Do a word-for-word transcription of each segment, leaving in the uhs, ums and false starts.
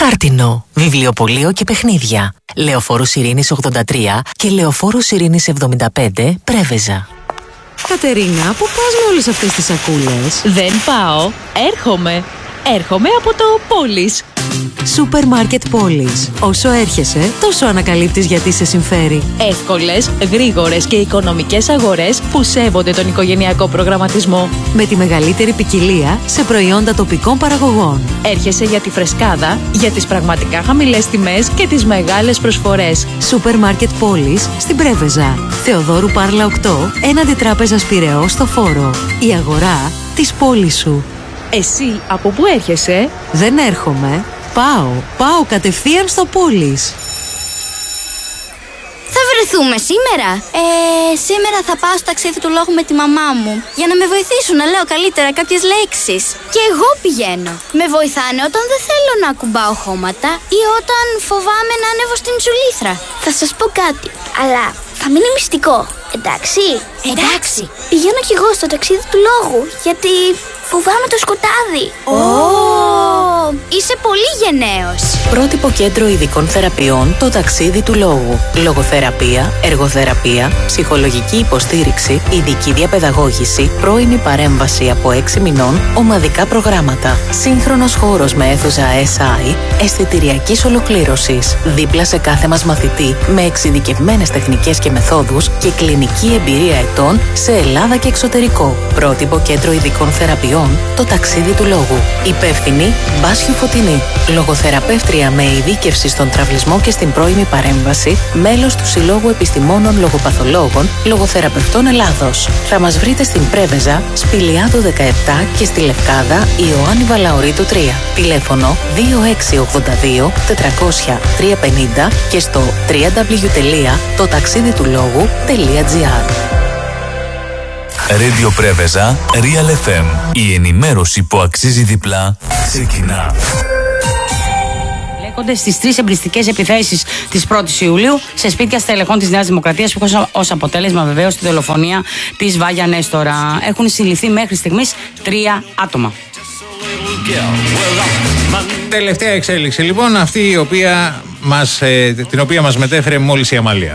Χάρτινο, βιβλιοπωλείο και παιχνίδια. Λεωφόρος Ειρήνης ογδόντα τρία και Λεωφόρος Ειρήνης εβδομήντα πέντε, Πρέβεζα. Κατερίνα, πού πας με όλες αυτές τις σακούλες? Δεν πάω, έρχομαι. Έρχομαι από το Πόλης. Σούπερ μάρκετ Πόλης. Όσο έρχεσαι, τόσο ανακαλύπτεις γιατί σε συμφέρει. Εύκολες, γρήγορες και οικονομικές αγορές που σέβονται τον οικογενειακό προγραμματισμό. Με τη μεγαλύτερη ποικιλία σε προϊόντα τοπικών παραγωγών. Έρχεσαι για τη φρεσκάδα, για τις πραγματικά χαμηλές τιμές και τις μεγάλες προσφορές. Σούπερ μάρκετ Πόλης στην Πρέβεζα. Θεοδόρου Πάρλα οκτώ, έναντι Τράπεζας Πειραιώς στο Φόρο. Η αγορά της πόλης σου. Εσύ από πού έρχεσαι? Δεν έρχομαι. Πάω. Πάω κατευθείαν στο Πόλης. Θα βρεθούμε σήμερα? Ε, σήμερα θα πάω στο ταξίδι του λόγου με τη μαμά μου. Για να με βοηθήσουν να λέω καλύτερα κάποιες λέξεις. Και εγώ πηγαίνω. Με βοηθάνε όταν δεν θέλω να ακουμπάω χώματα ή όταν φοβάμαι να ανέβω στην τζουλήθρα. Θα σας πω κάτι, αλλά θα μείνει μυστικό. Εντάξει? Εντάξει. Πηγαίνω κι εγώ στο ταξίδι του λόγου, γιατί φοβάμαι το σκοτάδι. Ω! Oh. Είσαι πολύ γενναίος. Πρότυπο κέντρο ειδικών θεραπείων, το ταξίδι του λόγου. Λογοθεραπεία, εργοθεραπεία, ψυχολογική υποστήριξη, ειδική διαπαιδαγώγηση, πρώιμη παρέμβαση από έξι μηνών, ομαδικά προγράμματα. Σύγχρονος χώρος με αίθουσα ες άι, αισθητηριακής ολοκλήρωσης. Δίπλα σε κάθε μας μαθητή, με εξειδικευμένες τεχνικές και μεθόδους και κλινική εμπειρία ετών σε Ελλάδα και εξωτερικό. Πρότυπο κέντρο ειδικών θεραπείων, το ταξίδι του λόγου. Υπεύθυνη Μπάσχη Φωτεινή. Λογοθεραπεύτρια με ειδίκευση στον τραυλισμό και στην πρώιμη παρέμβαση, μέλος του Συλλόγου Επιστημόνων Λογοπαθολόγων Λογοθεραπευτών Ελλάδος. Θα μας βρείτε στην Πρέβεζα, Σπηλιάδο δεκαεπτά και στη Λευκάδα Ιωάννη Βαλαωρίτου τρία. Τηλέφωνο δύο έξι ογδόντα δύο τετρακόσια τριακόσια πενήντα και στο double-u double-u double-u τελεία το ταξίδι του λόγου τελεία τζι άρ. Radio Πρέβεζα, Real εφ εμ. Η ενημέρωση που αξίζει διπλά ξεκινά. Λέγονται στις τρεις εμπριστικές επιθέσεις της πρώτης Ιουλίου σε σπίτια στελεχών της Νέας Δημοκρατίας που έχουν ως αποτέλεσμα βεβαίως τη δολοφονία της Βάγια Νέστορα. Έχουν συλληφθεί μέχρι στιγμής τρία άτομα. Τελευταία εξέλιξη λοιπόν, αυτή η οποία μας, ε, την οποία μας μετέφερε μόλις η Αμαλία.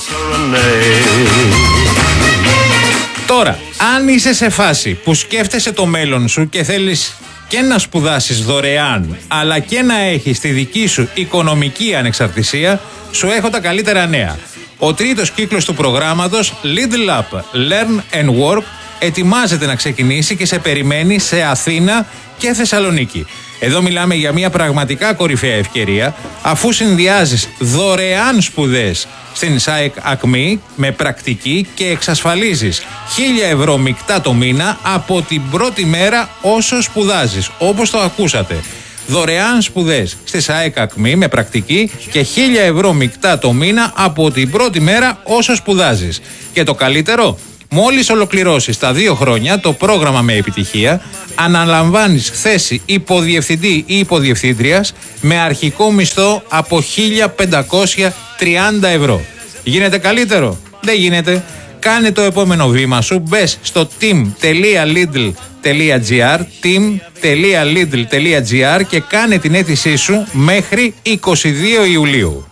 Τώρα, αν είσαι σε φάση που σκέφτεσαι το μέλλον σου και θέλεις και να σπουδάσεις δωρεάν, αλλά και να έχεις τη δική σου οικονομική ανεξαρτησία, σου έχω τα καλύτερα νέα. Ο τρίτος κύκλος του προγράμματος Lidl Up Learn and Work ετοιμάζεται να ξεκινήσει και σε περιμένει σε Αθήνα και Θεσσαλονίκη. Εδώ μιλάμε για μια πραγματικά κορυφαία ευκαιρία, αφού συνδυάζεις δωρεάν σπουδές στην ΣΑΕΚ Ακμή με πρακτική και εξασφαλίζεις χίλια ευρώ μεικτά το μήνα από την πρώτη μέρα όσο σπουδάζεις, όπως το ακούσατε. Δωρεάν σπουδές στη ΣΑΕΚ Ακμή με πρακτική και χίλια ευρώ μεικτά το μήνα από την πρώτη μέρα όσο σπουδάζεις. Και το καλύτερο, μόλις ολοκληρώσεις τα δύο χρόνια το πρόγραμμα με επιτυχία, αναλαμβάνεις θέση υποδιευθυντή ή υποδιευθύντριας με αρχικό μισθό από χίλια πεντακόσια τριάντα ευρώ. Γίνεται καλύτερο? Δεν γίνεται. Κάνε το επόμενο βήμα σου, μπες στο team τελεία lidl τελεία gr team τελεία lidl τελεία gr και κάνε την αίτησή σου μέχρι είκοσι δύο Ιουλίου.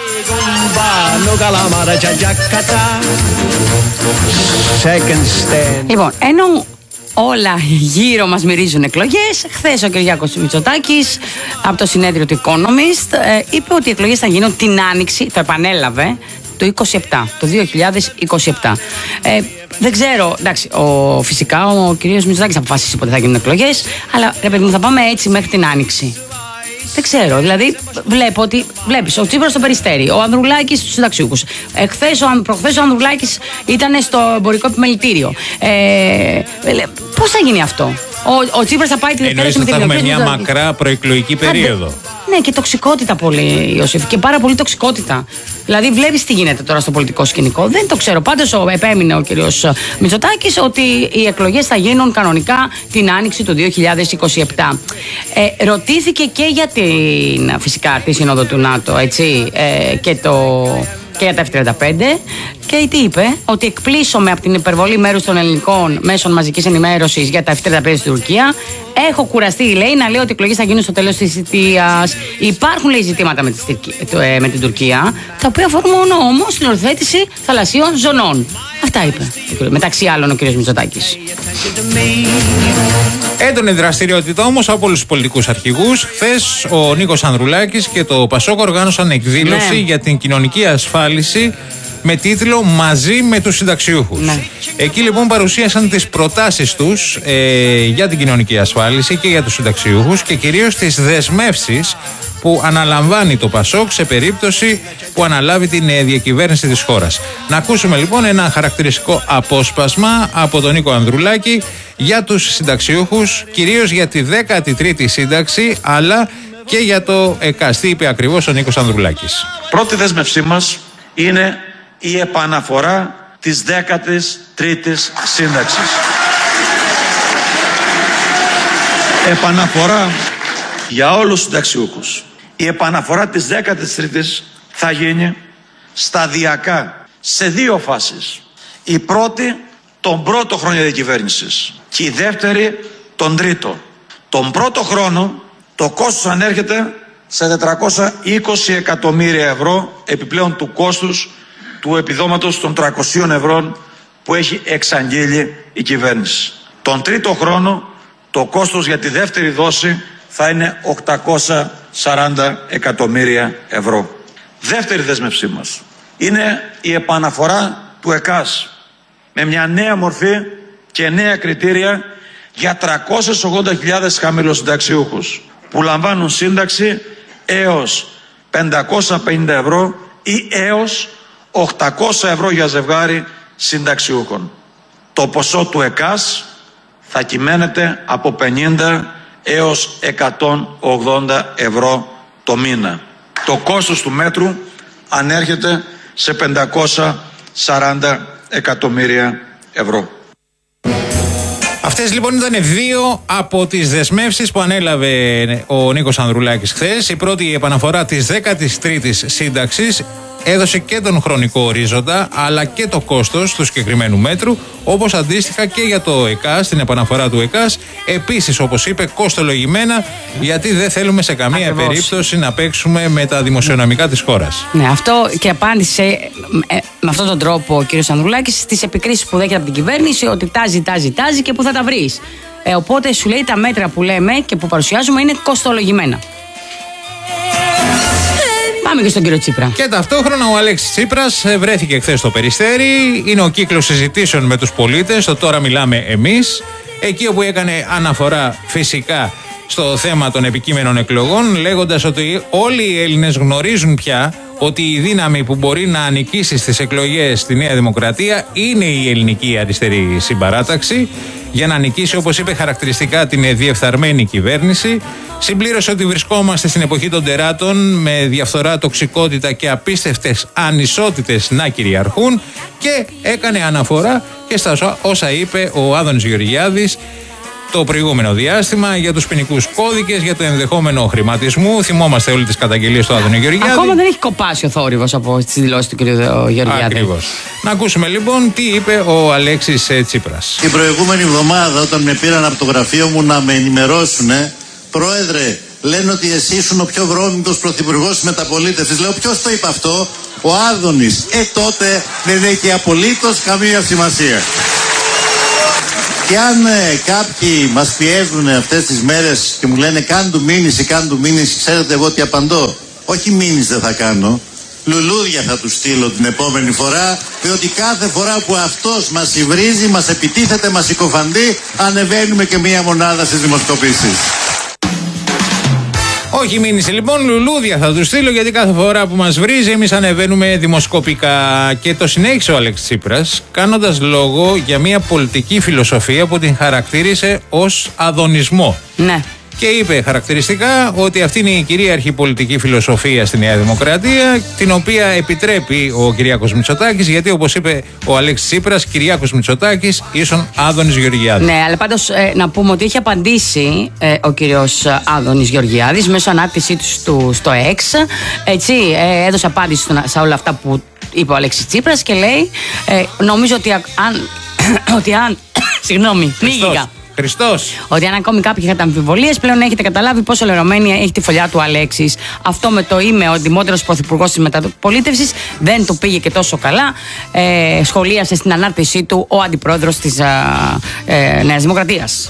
Λοιπόν, ενώ όλα γύρω μας μυρίζουν εκλογές, χθες ο Κυριάκος Μητσοτάκης από το συνέδριο του Economist ε, είπε ότι οι εκλογές θα γίνουν την Άνοιξη, το επανέλαβε, το είκοσι επτά, το δύο χιλιάδες είκοσι επτά. Ε, δεν ξέρω, εντάξει, ο, φυσικά ο κύριος Μητσοτάκης αποφασίσει πότε θα γίνουν εκλογές, αλλά ρε παιδί μου, θα πάμε έτσι μέχρι την Άνοιξη. Δεν ξέρω, δηλαδή βλέπω ότι βλέπεις ο Τσίπρας στο Περιστέρι, ο Ανδρουλάκης στους συνταξιούχους. Εχθές, ο, προχθές ο Ανδρουλάκης ήταν στο εμπορικό επιμελητήριο. Ε, πώς θα γίνει αυτό? Ο, ο Τσίπρας θα πάει τη Δευτέρα με την εκλογή. Εννοείς ότι θα έχουμε μια μακρά προεκλογική περίοδο. Άντε. Ναι, και τοξικότητα πολύ, Ιωσήφ, και πάρα πολύ τοξικότητα. Δηλαδή, βλέπεις τι γίνεται τώρα στο πολιτικό σκηνικό. Δεν το ξέρω. Πάντως, επέμεινε ο κύριος Μητσοτάκης ότι οι εκλογές θα γίνουν κανονικά την Άνοιξη του δύο χιλιάδες είκοσι επτά. Ε, ρωτήθηκε και για την, φυσικά, τη Σύνοδο του ΝΑΤΟ, έτσι, ε, και το. Και για τα εφ τριάντα πέντε Και τι είπε, ότι εκπλήσωμαι από την υπερβολή μέρους των ελληνικών μέσων μαζικής ενημέρωσης για τα εφ τριάντα πέντε στην Τουρκία. Έχω κουραστεί, λέει, να λέω ότι οι εκλογές θα γίνουν στο τέλος της θητείας. Υπάρχουν, λέει, ζητήματα με, τις, με την Τουρκία, τα οποία αφορούν μόνο όμως την οριοθέτηση θαλασσίων ζωνών. Αυτά είπε, μεταξύ άλλων, ο κ. Μητσοτάκης. Έντονη δραστηριότητα όμως από όλους τους πολιτικούς αρχηγούς. Χθες ο Νίκος Ανδρουλάκης και το Πασόκ οργάνωσαν εκδήλωση, ναι, για την κοινωνική ασφάλιση με τίτλο «Μαζί με τους συνταξιούχους». Ναι. Εκεί λοιπόν παρουσίασαν τις προτάσεις τους ε, για την κοινωνική ασφάλιση και για τους συνταξιούχους και κυρίως τις δεσμεύσεις που αναλαμβάνει το Πασόκ σε περίπτωση που αναλάβει την ε, διακυβέρνηση της χώρας. Να ακούσουμε λοιπόν ένα χαρακτηριστικό απόσπασμα από τον Νίκο Ανδρουλάκη για τους συνταξιούχους, κυρίως για τη δέκατη τρίτη σύνταξη, αλλά και για το ΕΚΑΣ. Τι είπε ακριβώς ο Νίκος Ανδρουλάκης. Πρώτη δέσμευσή μας είναι η επαναφορά της δέκατης τρίτης σύνταξης. Επαναφορά για όλους τους συνταξιούχους. Η επαναφορά της δέκατης τρίτης θα γίνει σταδιακά σε δύο φάσεις. Η πρώτη τον πρώτο χρόνο διακυβέρνησης και η δεύτερη τον τρίτο. Τον πρώτο χρόνο το κόστος ανέρχεται σε τετρακόσια είκοσι εκατομμύρια ευρώ επιπλέον του κόστους του επιδόματος των τριακοσίων ευρώ που έχει εξαγγείλει η κυβέρνηση. Τον τρίτο χρόνο το κόστος για τη δεύτερη δόση θα είναι οκτακόσια σαράντα εκατομμύρια ευρώ. Δεύτερη δέσμευσή μας είναι η επαναφορά του ΕΚΑΣ με μια νέα μορφή και νέα κριτήρια για τριακόσιες ογδόντα χιλιάδες χαμηλοσυνταξιούχους που λαμβάνουν σύνταξη έως πεντακόσια πενήντα ευρώ ή έως οκτακόσια ευρώ για ζευγάρι συνταξιούχων. Το ποσό του ΕΚΑΣ θα κυμαίνεται από πενήντα έως εκατόν ογδόντα ευρώ το μήνα. Το κόστος του μέτρου ανέρχεται σε πεντακόσια σαράντα εκατομμύρια ευρώ. Αυτές λοιπόν ήταν δύο από τις δεσμεύσεις που ανέλαβε ο Νίκος Ανδρουλάκης χθες. Η πρώτη, η επαναφορά της δέκατης τρίτης σύνταξης, έδωσε και τον χρονικό ορίζοντα αλλά και το κόστος του συγκεκριμένου μέτρου, όπως αντίστοιχα και για το ΕΚΑΣ, την επαναφορά του ΕΚΑΣ, επίσης όπως είπε κοστολογημένα, γιατί δεν θέλουμε σε καμία Ακριβώς. περίπτωση να παίξουμε με τα δημοσιονομικά της χώρας. Ναι, αυτό και απάντησε ε, με αυτόν τον τρόπο ο κ. Ανδρουλάκης στις επικρίσεις που δέχεται από την κυβέρνηση, ότι τάζει, τάζει, τάζει και που θα τα βρεις. Ε, οπότε σου λέει τα μέτρα που λέμε και που παρουσιάζουμε είναι κοστολογημένα. Πάμε και στον κύριο Τσίπρα. Και ταυτόχρονα ο Αλέξης Τσίπρας βρέθηκε χθες στο Περιστέρι. Είναι ο κύκλος συζητήσεων με τους πολίτες. Το τώρα μιλάμε εμείς. Εκεί όπου έκανε αναφορά φυσικά στο θέμα των επικείμενων εκλογών, λέγοντας ότι όλοι οι Έλληνες γνωρίζουν πια ότι η δύναμη που μπορεί να νικήσει στις εκλογές στη Νέα Δημοκρατία είναι η ελληνική αριστερή συμπαράταξη, για να νικήσει, όπως είπε χαρακτηριστικά, την διεφθαρμένη κυβέρνηση. Συμπλήρωσε ότι βρισκόμαστε στην εποχή των τεράτων, με διαφθορά, τοξικότητα και απίστευτες ανισότητες να κυριαρχούν, και έκανε αναφορά και στα όσα είπε ο Άδωνης Γεωργιάδης το προηγούμενο διάστημα για τους ποινικούς κώδικες, για το ενδεχόμενο χρηματισμού. Θυμόμαστε όλες τις καταγγελίες του Άδωνη Γεωργιάδη. Ακόμα δεν έχει κοπάσει ο θόρυβος από τις δηλώσεις του κ. Γεωργιάδη. Ακριβώς. Να ακούσουμε λοιπόν τι είπε ο Αλέξης Τσίπρας. Την προηγούμενη εβδομάδα, όταν με πήραν από το γραφείο μου να με ενημερώσουν, Πρόεδρε, λένε ότι εσύ ήσουν ο πιο βρώμικος πρωθυπουργός της μεταπολίτευσης. Λέω, ποιος το είπε αυτό? Ο Άδωνης. Ε, τότε δεν έχει απολύτως καμία σημασία. Και αν ε, κάποιοι μας πιέζουν αυτές τις μέρες και μου λένε κάν του μήνυση, κάν του μήνυση, ξέρετε εγώ τι απαντώ? Όχι μήνυση δεν θα κάνω, λουλούδια θα του στείλω την επόμενη φορά, διότι κάθε φορά που αυτός μας υβρίζει, μας επιτίθεται, μας συκοφαντεί, ανεβαίνουμε και μία μονάδα στις δημοσκοπήσεις. Όχι μήνυση λοιπόν, λουλούδια θα του στείλω, γιατί κάθε φορά που μας βρίζει εμείς ανεβαίνουμε δημοσκοπικά. Και το συνέχισε ο Αλέξης Τσίπρας κάνοντας λόγο για μια πολιτική φιλοσοφία που την χαρακτήρισε ως αδωνισμό. Ναι. Και είπε χαρακτηριστικά ότι αυτή είναι η κυρίαρχη πολιτική φιλοσοφία στη Νέα Δημοκρατία, την οποία επιτρέπει ο Κυριάκος Μητσοτάκης, γιατί όπως είπε ο Αλέξης Τσίπρας, Κυριάκος Μητσοτάκης ίσον Άδωνης Γεωργιάδης. Ναι, αλλά πάντως ε, να πούμε ότι έχει απαντήσει ε, ο κύριος Άδωνης Γεωργιάδης μέσω ανάρτησή του στο X. Έτσι, ε, έδωσε απάντηση σε όλα αυτά που είπε ο Αλέξης Τσίπρας και λέει, ε, νομίζω ότι αν. ότι αν. Συγγνώμη, πνίγηκα. Χριστός. Ότι αν ακόμη κάποιοι είχατε αμφιβολίες, πλέον έχετε καταλάβει πόσο λερωμένη έχει τη φωλιά του Αλέξης. Αυτό με το είμαι ο εντιμότερος πρωθυπουργός της μεταπολίτευσης δεν του πήγε και τόσο καλά. Ε, σχολίασε στην ανάρτησή του ο αντιπρόεδρος της ε, Νέας Δημοκρατίας.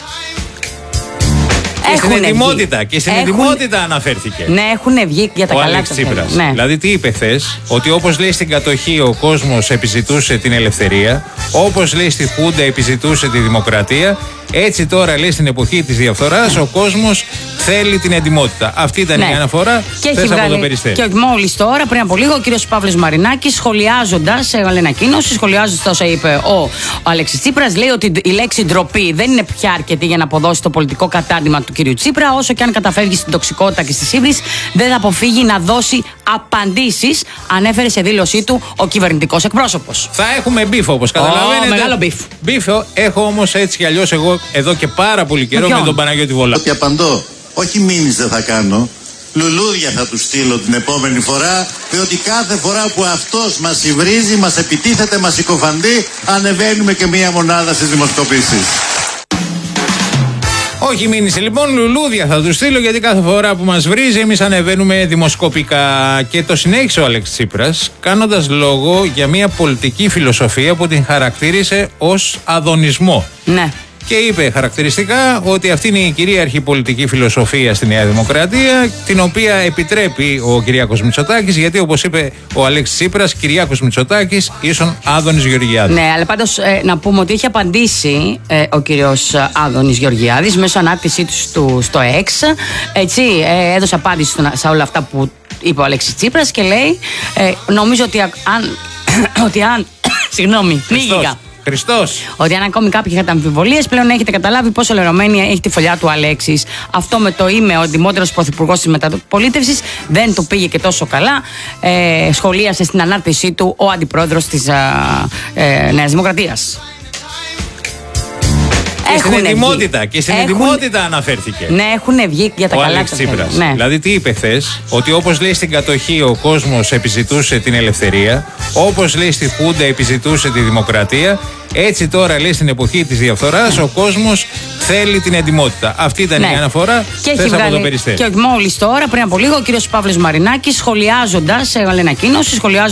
Και στην ετοιμότητα, και στην έχουν... ετοιμότητα αναφέρθηκε. Ναι, έχουν βγει για τα ο καλά. Αλέξης Τσίπρας. Ναι. Δηλαδή, τι είπε χθες, ότι όπως λέει στην κατοχή ο κόσμος επιζητούσε την ελευθερία, όπως λέει στη Χούντα επιζητούσε τη δημοκρατία, έτσι τώρα λέει στην εποχή της διαφθοράς ο κόσμος θέλει την ετοιμότητα. Αυτή ήταν ναι. η αναφορά. Και έχει βγάλει, από το Περιστέρι. Και μόλις τώρα, πριν από λίγο, ο κύριος Παύλος Μαρινάκης, σχολιάζοντας, έβαλε ανακοίνωση, σχολιάζοντας όσα είπε ο, ο Αλέξης Τσίπρας, λέει ότι η λέξη ντροπή δεν είναι πια αρκετή για να αποδώσει το πολιτικό κατάντημα του κυρίου Τσίπρα, όσο και αν καταφεύγει στην τοξικότητα και στη σύμπριση, δεν θα αποφύγει να δώσει απαντήσεις, ανέφερε σε δήλωσή του ο κυβερνητικός εκπρόσωπος. Θα έχουμε μπίφο, όπως καταλαβαίνετε. Oh, μεγάλο μπίφ. Μπίφο έχω όμως έτσι κι αλλιώς εγώ εδώ και πάρα πολύ καιρό με, με τον Παναγιώτη Βολά. Ότι απαντώ, όχι μήνυς δεν θα κάνω, λουλούδια θα του στείλω την επόμενη φορά, διότι κάθε φορά που αυτός μας υβρίζει, μας επιτίθεται, μας συκοφαντεί, ανεβαίνουμε και μία μονάδα στις δημοσκοπήσεις. Όχι μήνυσε λοιπόν, λουλούδια θα του στείλω, γιατί κάθε φορά που μας βρίζει εμείς ανεβαίνουμε δημοσκοπικά. Και το συνέχισε ο Αλέξης Τσίπρας κάνοντας λόγο για μια πολιτική φιλοσοφία που την χαρακτήρισε ως αδωνισμό. Ναι. Και είπε χαρακτηριστικά ότι αυτή είναι η κυρίαρχη πολιτική φιλοσοφία στη Νέα Δημοκρατία, την οποία επιτρέπει ο Κυριάκος Μητσοτάκης, γιατί όπως είπε ο Αλέξης Τσίπρας, Κυριάκος Μητσοτάκης ίσον Άδωνης Γεωργιάδης. Ναι, αλλά πάντως ε, να πούμε ότι έχει απαντήσει ε, ο κύριος Άδωνης Γεωργιάδης μέσω ανάρτησή του στο X. Έτσι, ε, έδωσε απάντηση σε όλα αυτά που είπε ο Αλέξης Τσίπρας και λέει, ε, νομίζω ότι αν. ότι αν συγγνώμη, πνίγηκα. Χριστός. Ότι αν ακόμη κάποιοι είχατε αμφιβολίες, πλέον έχετε καταλάβει πόσο λερωμένη έχει τη φωλιά του Αλέξης. Αυτό με το είμαι ο εντιμότερος πρωθυπουργός της μεταπολίτευσης δεν του πήγε και τόσο καλά. Ε, σχολίασε στην ανάρτησή του ο αντιπρόεδρος της ε, Νέας Δημοκρατίας. Και στην ετοιμότητα, και στην έχουν... ετοιμότητα αναφέρθηκε. Ναι, έχουν βγει για τα ο καλά. Αλέξης Τσίπρας. Ναι. Δηλαδή, τι είπε χθες, ότι όπως λέει στην κατοχή ο κόσμος επιζητούσε την ελευθερία, όπως λέει στη Χούντα επιζητούσε τη δημοκρατία, έτσι τώρα λέει στην εποχή της διαφθοράς ο κόσμος θέλει την ετοιμότητα. Αυτή ήταν ναι. η αναφορά. Και έχει βγάλει, από το Περιστέρι. Και μόλις τώρα, πριν από λίγο, ο κύριος Παύλος Μαρινάκης, σχολιάζοντας, έβαλε ανακοίνωση, σχολιάζοντας